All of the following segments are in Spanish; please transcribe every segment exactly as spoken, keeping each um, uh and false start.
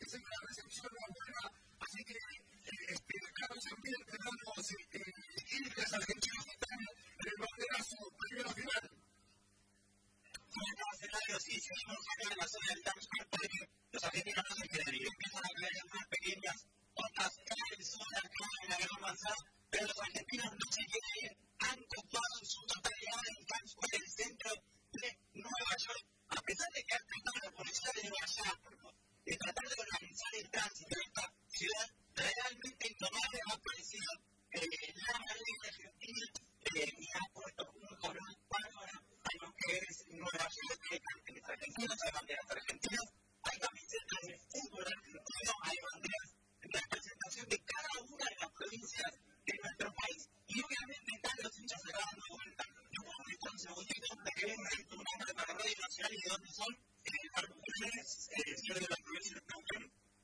parece que la recepción no es buena, así que este, Carlos Ambiente tenemos hinchas argentinos que están en el banderazo primero final. En el escenario, sí, seguimos acá en la zona del Times Square Parque, los argentinos no se quieren ir, empiezan a caer unas pequeñas otras caen el sol acá en la Gran Manzana, pero los argentinos no se quieren ir, han copado en su totalidad el Times Square, el centro de Nueva York, a pesar de que han tratado la policía de Nueva York, de tratar de organizar el tránsito de esta ciudad realmente indomable, ha aparecido eh, la Marina Argentina eh, y ha puesto un color bárbaro a lo que es Nueva York. Hay carteles argentinos, hay banderas argentinas, hay camisetas de fútbol argentino, hay banderas de representación de cada una de las provincias de nuestro país. Y obviamente están los hinchas se dando vuelta. Yo puedo ver un segundito de que un nombre para Radio Nacional y de dónde son. Particulars, eh, señor de la provincia de Neuquén,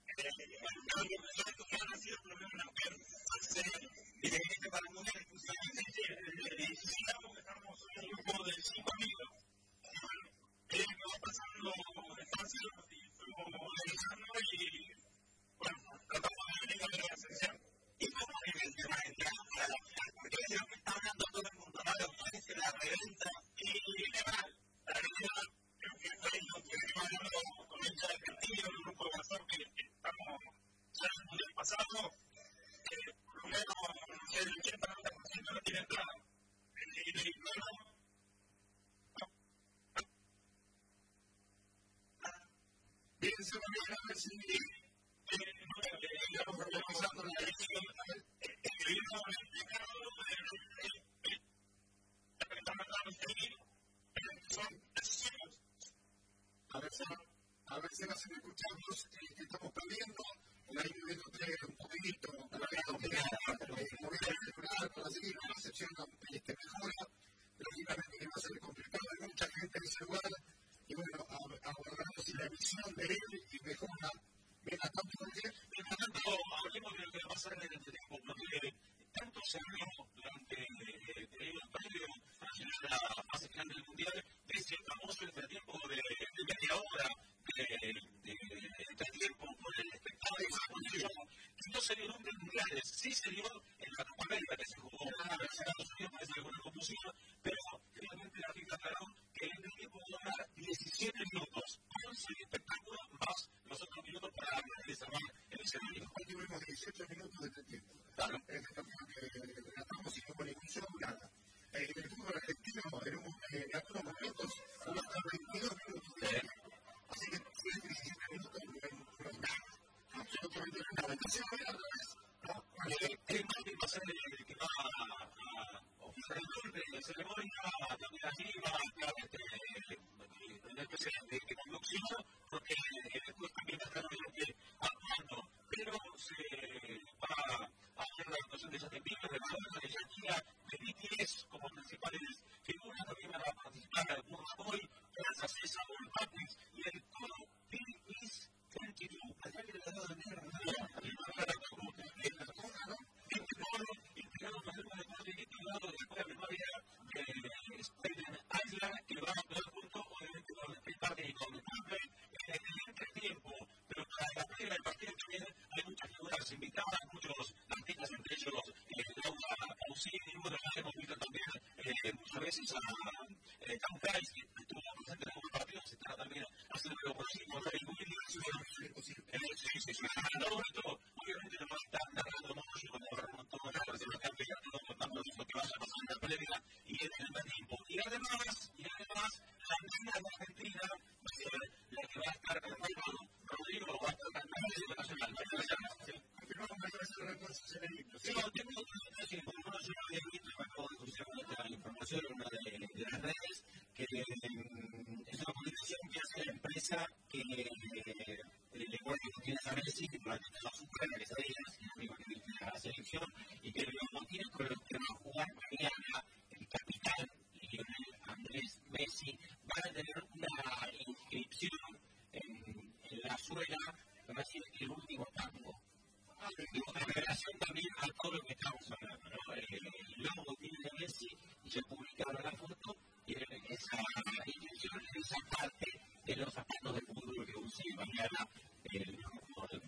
que han nacido por lo menos en Neuquén, y de este para el mundial, exclusivamente, digamos que estamos un grupo de cinco amigos, que va pasando espacio y fuimos organizando y, bueno, tratamos de venir a la ascensión. Y cómo es el tema de entrar para la final, porque es lo que está hablando todo el mundo, ¿no? Lo que es la reventa y demás, la realidad. Creo que está ahí lo que venimos hablando con el hincha argentino, el grupo de WhatsApp que estamos ya en el mundial pasado, que por lo menos el ochenta noventa por ciento no tiene entrada. Y de bueno, bien, se va a ver si estamos organizando la elección, el viejo explicado, el que son decisiones. A ver, a ver si nos escuchamos, eh, que estamos perdiendo, el año viéndote un poquito, para ver lo que mover el celular, para seguir la recepción este, mejora, lógicamente que va a ser complicado, hay mucha gente en ese lugar, y bueno, aguardamos si la emisión de él y mejora, venga tanto porque, en tanto, hablemos de lo que va a pasar en este tiempo, porque tanto se habló durante el previo a la fase final del mundial, de ese famoso entretiempo de media hora de tiempo con el espectáculo, que no se dio nunca en mundiales, sí se dio en la Copa América, que se jugó en Estados Unidos, parece alguna confusión, pero finalmente la FIFA aclaró que el tiempo va a durar diecisiete minutos, once de espectáculo más los otros minutos para desarmar el escenario. Hoy tuvimos dieciocho minutos de tiempo. Claro. Es el partido que relatamos y no hubo ningún show, nada. En el fútbol argentino, en algunos momentos, hubo hasta veintidós minutos de tiempo. Así que si es diecisiete minutos, no es nada. Absolutamente nada. Entonces, a ver, otra vez, ¿no? El Madrid va a ser el que va a ofrecer el golpe de ceremonia, también allí va a estar una especie de conducción, porque después también va a estar actuando, pero se va a hacer la actuación de Justin Bieber, de Madonna, de Shakira, de B T S como principales figuras, también van a participar Burna Boy, Plaza César, Paul Patrick y el coro Peace veintidós. Allá que le ha dado de negro, este coro inspirado por el deporte titulado de la escuela primaria de Staten Island, que va a actuar junto, obviamente, con el Party y con el Pulpe en el entretiempo, pero para la previa del partido también hay muchas figuras invitadas, muchos artistas, entre ellos Laura Pausini, bueno, ya hemos visto también muchas veces a Tom Price, que estuvo presente en algunos partidos, se está también haciendo lo posible con Ray Williams, sí, sí, sí, obviamente no va a estar narrando mucho cuando agarramos todas las versiones que han pegado, no contamos lo que vaya a pasar en la previa y en el tiempo. Y además, y además, la Argentina de Argentina va a ser la que va a estar cantando, Rodrigo va a estar cantando en el Nacional. Confirmamos que va a ser refuerzos en el libro. Sí, tengo un detalle, como no yo lo había visto, me acabo de escuchar esta información en una de, de las redes, que es una publicación que hace la empresa que le pone que tiene a Messi durante toda su carrera, que sabía que es amigo que viste la selección, y que los motivos con los que va a jugar mañana el capitán Lionel Andrés Messi van a tener una inscripción en, en la suela que va a ser el último tango. Y una relación también a todo lo que estamos hablando, ¿no? El logo tiene de Messi y se publicaron la foto y esa inscripción, esa parte de los zapatos de fútbol que use mañana el jugador del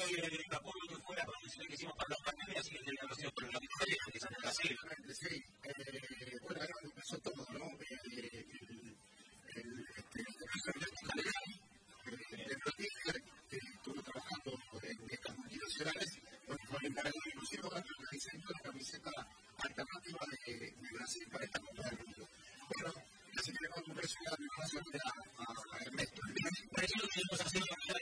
la pueblo fue la producción que hicimos para la pandemia, así que tenía sido por la victoria, que se nos así. Sí, eh, bueno, ahí empezó todo, ¿no? El, el, el, este, el Rodríguez, que estuvo trabajando en estas multinacionales, bueno, fue el encargado inclusive de diseño de la camiseta alternativa de, de Brasil para esta Copa del Mundo. Bueno, así que le mando un beso grande a, a Ernesto. Por eso lo que hemos hacido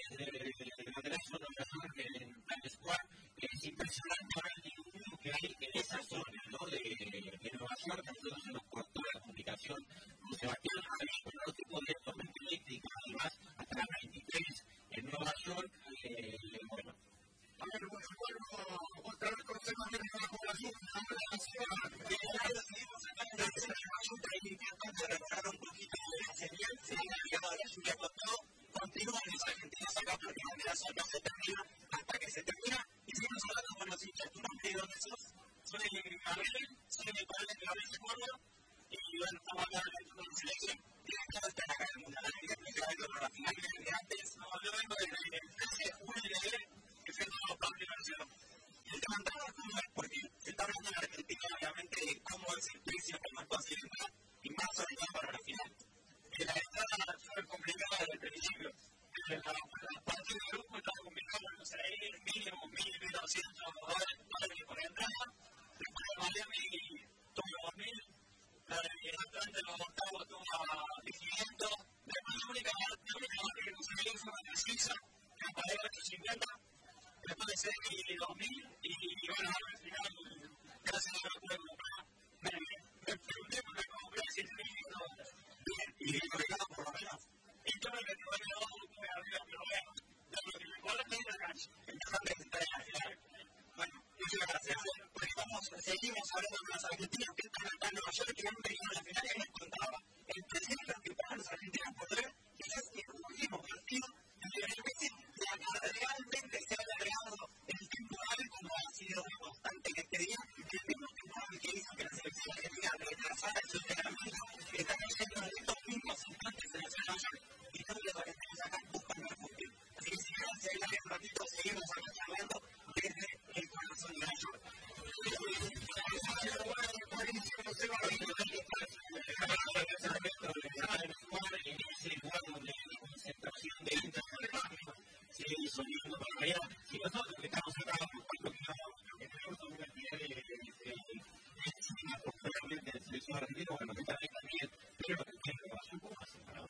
de manera solo en Plan Square, es impresionante ahora el dibujo que hay en esa zona, ¿no? De, de Nueva York, nosotros se nos cortó la comunicación, nos debatieron con otro tipo de tormenta eléctrica, además, hasta la veintitrés en Nueva York, eh, bueno. A ver, bueno, bueno, otra vez conocemos bien la población, la ciudad. Y ahora seguimos sacando la información para intentando reparar un poquito de la señal, se ha llegado a la lluvia con todo, continúan los argentinos acá porque la operación no se termina hasta que se termina, y seguimos hablando con los hinchas. ¿Tu nombre de dónde sos? Soy Gabriel, soy Nicolás de Gabriel de Córdoba, y bueno, estamos acá en la selección, y acá están acá en el Mundial, hay que explicar esto por la final de antes, no, yo vengo del trece de julio de ayer, que fue todo Pablo y Barcelona. El tema entrada no es porque se está hablando en Argentina, obviamente, de cómo es el precio que más fácil entrar, y más sobre todo para la final. La entrada fue complicada desde el principio. La parte del grupo estaba complicada, o sea, ahí mínimo mil doscientos dólares por entrada. Después de Miami tuvo dos mil, el Atlante los octavos tuvo a quinientos. Después la única parte que conseguí fue la Suiza, que pagué ochocientos cincuenta. Después de ser dos mil, y bueno, al final casi no lo pude comprar. Me pregunté por qué compré siete mil dólares. Y digo que cada por lo menos. Y yo me metí en el auto de arriba, pero bueno, de lo que me acuerdo es en la calle. Empezando a entrar a la bueno, muchas gracias. Porque vamos, seguimos hablando de los argentinos que están acá en Nueva York, que han venido a la final, y les contaba el presidente que pagan los argentinos por ver, que es el último partido de la Messi, realmente se ha alargado el temporal como ha sido constante en este día, el mismo temporal que hizo que la selección argentina retrasara el entrenamiento, que estamos yendo en estos mismos instantes en la ciudad de Nueva York, y todos los argentinos acá buscan el fútbol. Así que si querés seguir un ratito, seguimos hablando desde el corazón de Nueva York. Sí, soniendo para allá. Y nosotros que estamos acá, lo que tenemos son una actividad de cine, posteriormente de selección argentina, bueno, que también también, pero que lo va a hacer un poco más separado.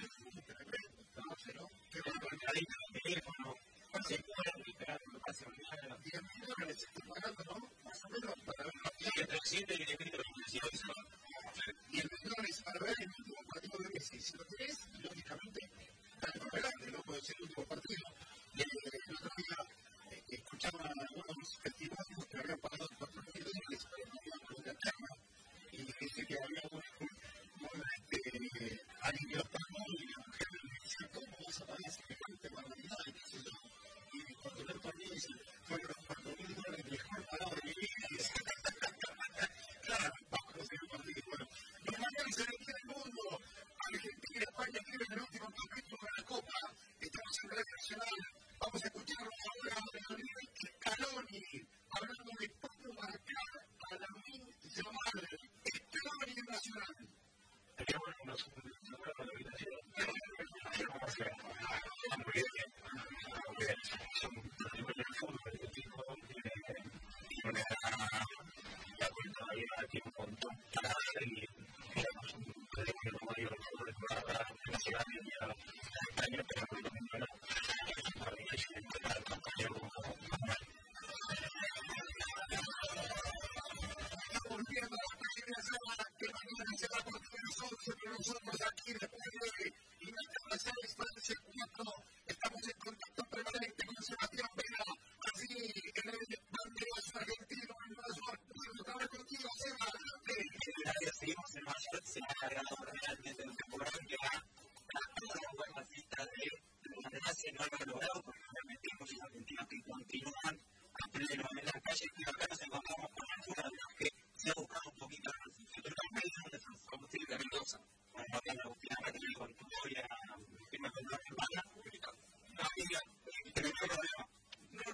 Que va a conectar ahí con el teléfono, se puede esperar lo que hace mañana. Y a mí no me estoy pagando, ¿no? Más o menos para ver la vida. Entre siete y escrito y el mejor es para ver el último partido de Messi. Si lo tenés, lógicamente, está por delante, ¿no? Puede ser el último partido. El otro día eh, escuchaba algunos testimonios que habían pagado cuatro mil dólares para el partido con Inglaterra y dice que había un, un este, alguien que lo pagó y la mujer le decía, ¿cómo vas a pagar semejante barbaridad? Y qué sé yo. Y cuando el torneo dice, fueron los cuatro mil dólares mejor pagado de mi vida. Y dice, claro, vamos a hacer un partido. Bueno, los mayores se ven del mundo. Argentina, España tienen el último capítulo de la Copa. Estamos en red nacional. Vamos a escuchar ahora a Lionel Scaloni hablando de cómo marcar a Lamine Yamal. Scaloni en Nacional. Sería bueno que nos subrayara la habitación. Vamos a ver. Muy bien. Muy bien. Son los niveles de fútbol de tipo y una la cuenta había que un montón para seguir. Éramos un colegio de mayor de la nacional y a año pero no lo mismo. Volviendo a la página que mañana se va a construir nosotros, pero nosotros aquí después de Internacional Francia cuatro estamos en contacto permanente con Sebastián Vega, así en el banderas argentino, en Nueva York. Estamos contigo, Seba. Seguimos en Nueva York, se ha alargado realmente un temporada que va a todas las buenas citas de la gracia no lo ha logrado, porque obviamente hay muchos argentinos que continúan a pleno en la calle, y acá nos encontramos con algunos de los que se ha buscado un poquito más. Pero también es de Agustín de Mendoza, con la otra Agustín Martín, con Tutoria, que me vendrá en España. No había, pero no hay problema. No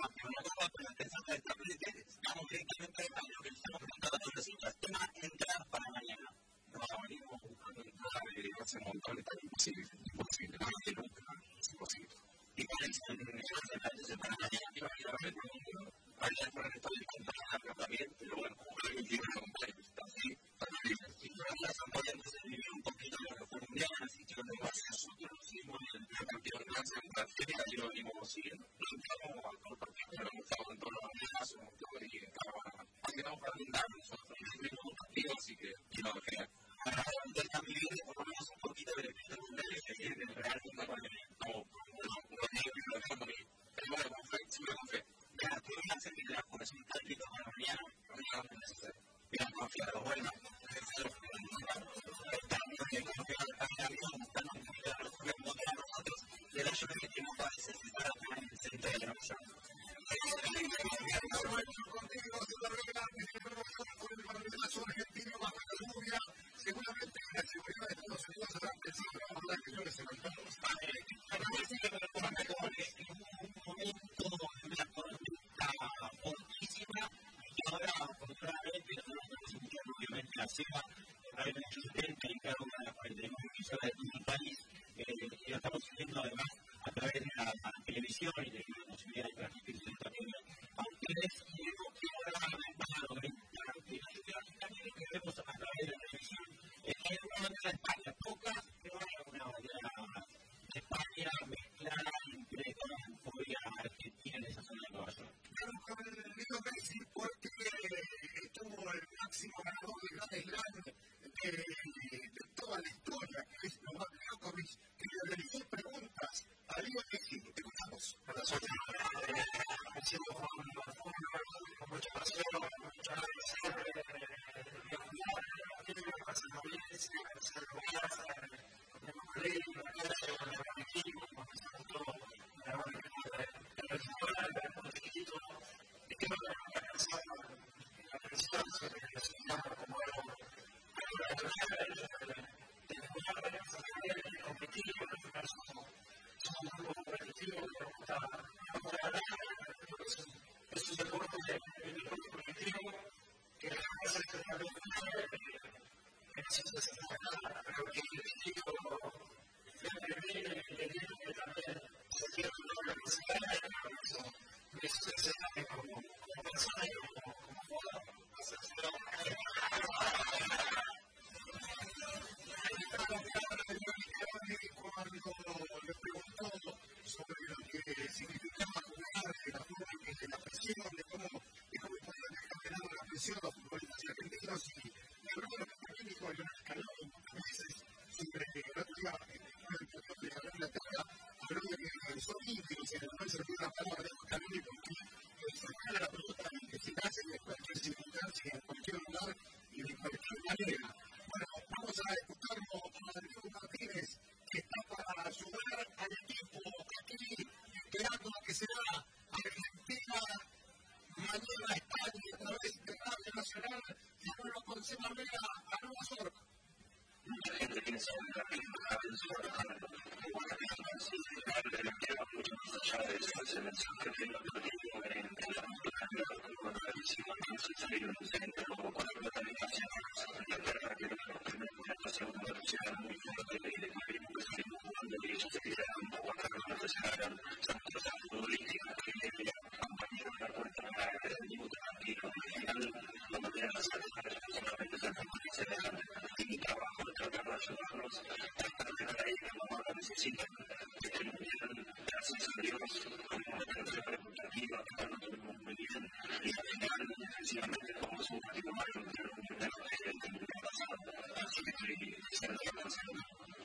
Gracias.